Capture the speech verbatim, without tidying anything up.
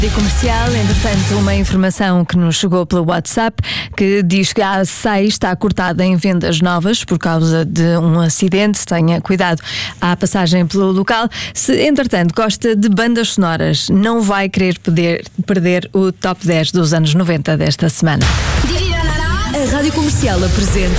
Comercial, entretanto, uma informação que nos chegou pelo WhatsApp que diz que a A seis está cortada em vendas novas por causa de um acidente. Tenha cuidado à passagem pelo local. Se, entretanto, gosta de bandas sonoras, não vai querer perder, perder o top dez dos anos noventa desta semana. A Rádio Comercial apresenta